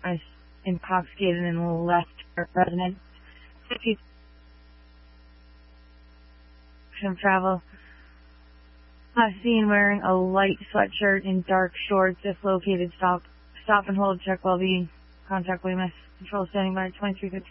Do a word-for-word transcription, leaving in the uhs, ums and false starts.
I intoxicated and left her residence. Fifty travel. Uh, seen wearing a light sweatshirt and dark shorts. If located, stop, stop and hold. Check well-being. Contact Weymouth. Control standing by twenty-three fifty.